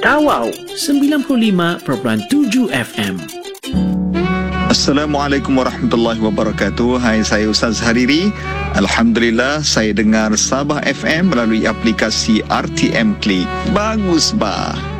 Tawau 95.7 FM. Assalamualaikum warahmatullahi wabarakatuh. Hai, saya Ustaz Hariri. Alhamdulillah, saya dengar Sabah FM melalui aplikasi RTM Klik. Bagus bah.